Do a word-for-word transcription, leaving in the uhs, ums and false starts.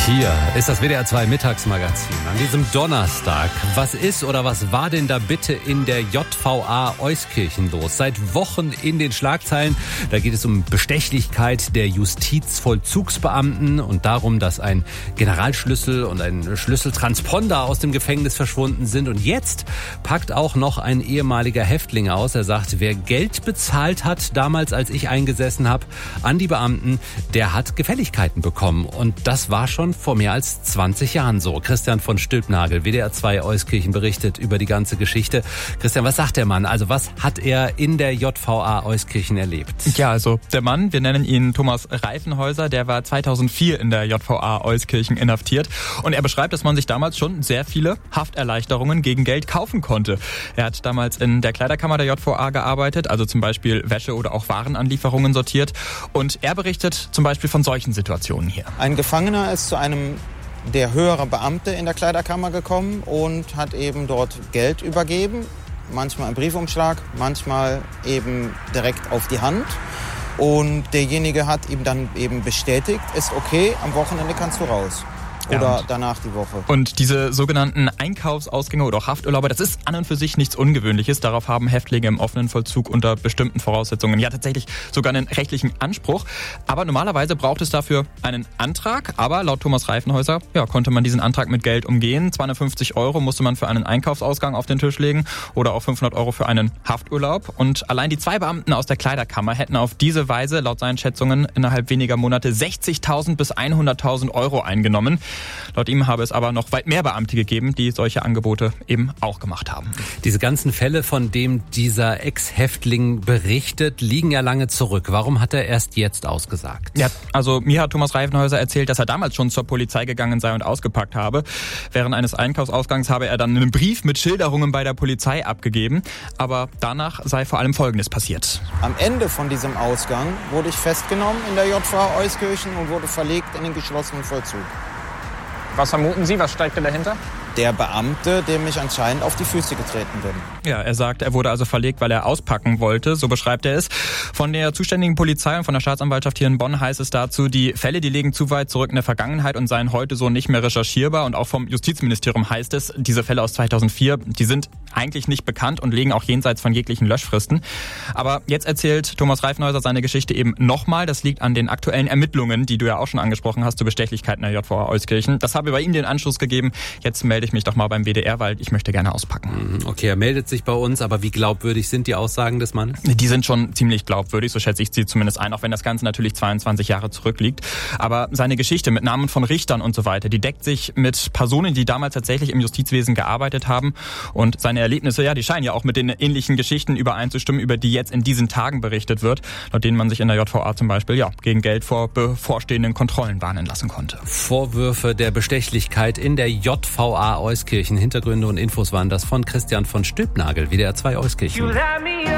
Hier ist das W D R zwei Mittagsmagazin an diesem Donnerstag. Was ist oder was war denn da bitte in der J V A Euskirchen los? Seit Wochen in den Schlagzeilen. Da geht es um Bestechlichkeit der Justizvollzugsbeamten und darum, dass ein Generalschlüssel und ein Schlüsseltransponder aus dem Gefängnis verschwunden sind. Und jetzt packt auch noch ein ehemaliger Häftling aus. Er sagt, wer Geld bezahlt hat, damals als ich eingesessen habe, an die Beamten, der hat Gefälligkeiten bekommen. Und das war schon vor mehr als zwanzig Jahren so. Christian von Stülpnagel, W D R zwei Euskirchen, berichtet über die ganze Geschichte. Christian, was sagt der Mann? Also was hat er in der J V A Euskirchen erlebt? Ja, also der Mann, wir nennen ihn Thomas Reifenhäuser, der war zweitausendvier in der J V A Euskirchen inhaftiert. Und er beschreibt, dass man sich damals schon sehr viele Hafterleichterungen gegen Geld kaufen konnte. Er hat damals in der Kleiderkammer der J V A gearbeitet, also zum Beispiel Wäsche oder auch Warenanlieferungen sortiert. Und er berichtet zum Beispiel von solchen Situationen hier. Ein Gefangener ist zu einem der höhere Beamte in der Kleiderkammer gekommen und hat eben dort Geld übergeben. Manchmal im Briefumschlag, manchmal eben direkt auf die Hand. Und derjenige hat ihm dann eben bestätigt, ist okay, am Wochenende kannst du raus. Oder ja, danach die Woche. Und diese sogenannten Einkaufsausgänge oder auch Hafturlaube, das ist an und für sich nichts Ungewöhnliches. Darauf haben Häftlinge im offenen Vollzug unter bestimmten Voraussetzungen ja tatsächlich sogar einen rechtlichen Anspruch. Aber normalerweise braucht es dafür einen Antrag. Aber laut Thomas Reifenhäuser ja, konnte man diesen Antrag mit Geld umgehen. zweihundertfünfzig Euro musste man für einen Einkaufsausgang auf den Tisch legen oder auch fünfhundert Euro für einen Hafturlaub. Und allein die zwei Beamten aus der Kleiderkammer hätten auf diese Weise laut seinen Schätzungen innerhalb weniger Monate sechzigtausend bis hunderttausend Euro eingenommen. Laut ihm habe es aber noch weit mehr Beamte gegeben, die solche Angebote eben auch gemacht haben. Diese ganzen Fälle, von denen dieser Ex-Häftling berichtet, liegen ja lange zurück. Warum hat er erst jetzt ausgesagt? Ja, also mir hat Thomas Reifenhäuser erzählt, dass er damals schon zur Polizei gegangen sei und ausgepackt habe. Während eines Einkaufsausgangs habe er dann einen Brief mit Schilderungen bei der Polizei abgegeben. Aber danach sei vor allem Folgendes passiert. Am Ende von diesem Ausgang wurde ich festgenommen in der J V A Euskirchen und wurde verlegt in den geschlossenen Vollzug. Was vermuten Sie? Was steckt dahinter? Der Beamte, dem ich anscheinend auf die Füße getreten bin. Ja, er sagt, er wurde also verlegt, weil er auspacken wollte. So beschreibt er es. Von der zuständigen Polizei und von der Staatsanwaltschaft hier in Bonn heißt es dazu, die Fälle, die liegen zu weit zurück in der Vergangenheit und seien heute so nicht mehr recherchierbar. Und auch vom Justizministerium heißt es, diese Fälle aus zweitausendvier, die sind eigentlich nicht bekannt und liegen auch jenseits von jeglichen Löschfristen. Aber jetzt erzählt Thomas Reifenhäuser seine Geschichte eben nochmal. Das liegt an den aktuellen Ermittlungen, die du ja auch schon angesprochen hast, zu Bestechlichkeiten der J V A Euskirchen. Das habe bei ihm den Anschluss gegeben. Jetzt melde ich mich doch mal beim W D R, weil ich möchte gerne auspacken. Okay, er meldet sich bei uns, aber wie glaubwürdig sind die Aussagen des Mannes? Die sind schon ziemlich glaubwürdig, so schätze ich sie zumindest ein, auch wenn das Ganze natürlich zweiundzwanzig Jahre zurückliegt. Aber seine Geschichte mit Namen von Richtern und so weiter, die deckt sich mit Personen, die damals tatsächlich im Justizwesen gearbeitet haben. Und seine Erlebnisse, ja, die scheinen ja auch mit den ähnlichen Geschichten übereinzustimmen, über die jetzt in diesen Tagen berichtet wird, laut denen man sich in der J V A zum Beispiel ja gegen Geld vor bevorstehenden Kontrollen warnen lassen konnte. Vorwürfe der Bestechlichkeit in der J V A Euskirchen. Hintergründe und Infos waren das von Christian von Stülpnagel, W D R zwei Euskirchen.